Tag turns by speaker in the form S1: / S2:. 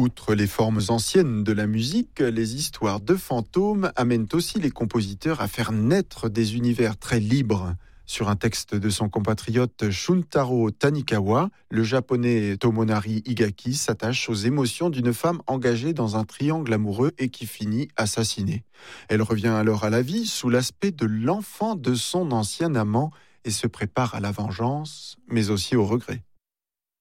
S1: Outre les formes anciennes de la musique, les histoires de fantômes amènent aussi les compositeurs à faire naître des univers très libres. Sur un texte de son compatriote Shuntaro Tanikawa, le japonais Tomonari Higaki s'attache aux émotions d'une femme engagée dans un triangle amoureux et qui finit assassinée. Elle revient alors à la vie sous l'aspect de l'enfant de son ancien amant et se prépare à la vengeance, mais aussi au regret.